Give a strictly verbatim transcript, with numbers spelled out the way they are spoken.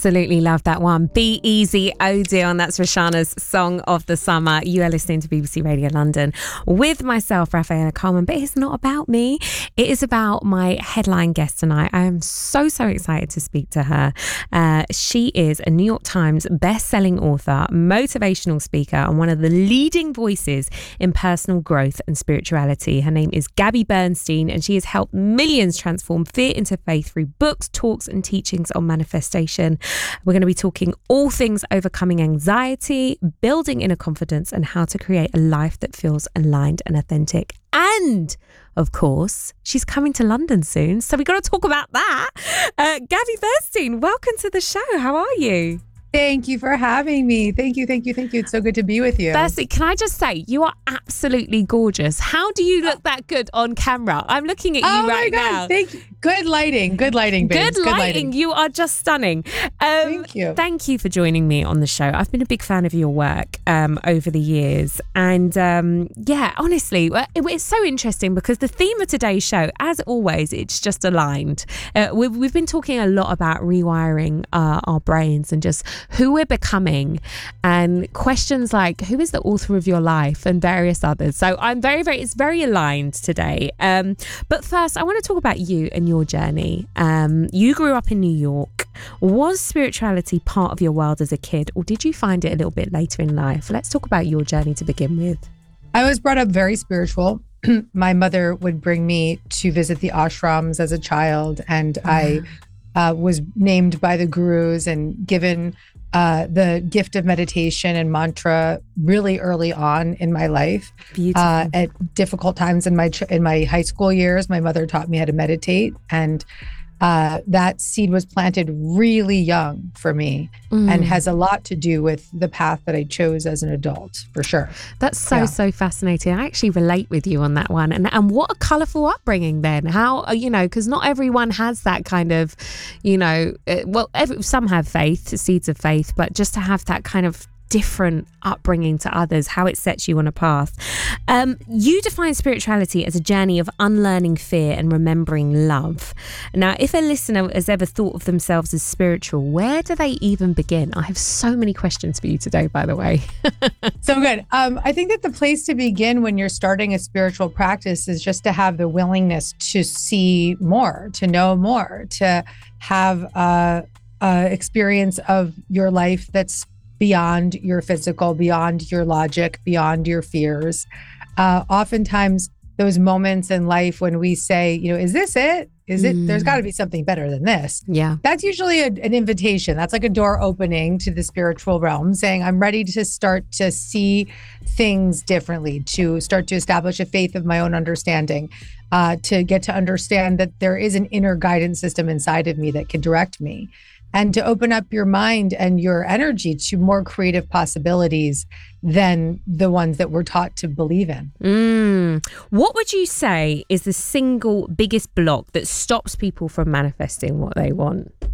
Absolutely love that one. Be Easy, Odeon. That's Roshana's song of the summer. You are listening to B B C Radio London with myself, Rafaela Carmen. But it's not about me. It is about my headline guest tonight. I am so, so excited to speak to her. Uh, she is a New York Times best-selling author, motivational speaker, and one of the leading voices in personal growth and spirituality. Her name is Gabby Bernstein, and she has helped millions transform fear into faith through books, talks, and teachings on manifestation. We're going to be talking all things overcoming anxiety, building inner confidence, and how to create a life that feels aligned and authentic. And of course, she's coming to London soon, so we got to talk about that. Uh, Gabby Bernstein, welcome to the show. How are you? Thank you for having me. Thank you, thank you, thank you. It's so good to be with you. Firstly, can I just say, you are absolutely gorgeous. How do you look that good on camera? I'm looking at you oh right my God, now. Thank you. Good lighting. Good lighting, babes. Good, good lighting. lighting. You are just stunning. Um, thank you. Thank you for joining me on the show. I've been a big fan of your work um, over the years. And um, yeah, honestly, it, it's so interesting because the theme of today's show, as always, it's just aligned. Uh, we've, we've been talking a lot about rewiring uh, our brains and just who we're becoming and questions like who is the author of your life and various others. So I'm very, very, it's very aligned today. Um, but first, I want to talk about you and your journey. Um, you grew up in New York. Was spirituality part of your world as a kid, or did you find it a little bit later in life? Let's talk about your journey to begin with. I was brought up very spiritual. My mother would bring me to visit the ashrams as a child, and I uh, was named by the gurus and given uh, the gift of meditation and mantra really early on in my life. Beautiful. Uh, at difficult times in my ch- in my high school years, my mother taught me how to meditate, and uh, that seed was planted really young for me, mm. and has a lot to do with the path that I chose as an adult, for sure. That's so, yeah. so fascinating. I actually relate with you on that one. And and what a colourful upbringing then. How, you know, because not everyone has that kind of, you know, uh, well, every, some have faith, seeds of faith, but just to have that kind of different upbringing to others, how it sets you on a path. Um, you define spirituality as a journey of unlearning fear and remembering love. Now, if a listener has ever thought of themselves as spiritual, where do they even begin? I have so many questions for you today, by the way. So good. Um, I think that the place to begin when you're starting a spiritual practice is just to have the willingness to see more, to know more, to have a, a experience of your life that's beyond your physical, beyond your logic, beyond your fears. Uh, oftentimes, those moments in life when we say, you know, is this it? Is it? Mm. There's got to be something better than this. Yeah. That's usually a, an invitation. That's like a door opening to the spiritual realm, saying, I'm ready to start to see things differently, to start to establish a faith of my own understanding, uh, to get to understand that there is an inner guidance system inside of me that can direct me, and to open up your mind and your energy to more creative possibilities than the ones that we're taught to believe in. Mm. What would you say is the single biggest block that stops people from manifesting what they want?